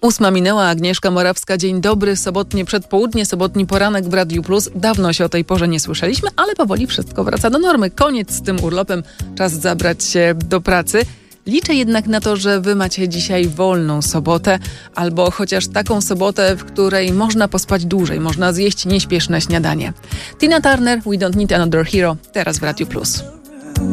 8 minęła, Agnieszka Morawska. Dzień dobry, sobotnie przedpołudnie, sobotni poranek w Radiu Plus. Dawno się o tej porze nie słyszeliśmy, ale powoli wszystko wraca do normy. Koniec z tym urlopem, czas zabrać się do pracy. Liczę jednak na to, że wy macie dzisiaj wolną sobotę, albo chociaż taką sobotę, w której można pospać dłużej, można zjeść nieśpieszne śniadanie. Tina Turner, We Don't Need Another Hero, teraz w Radiu Plus.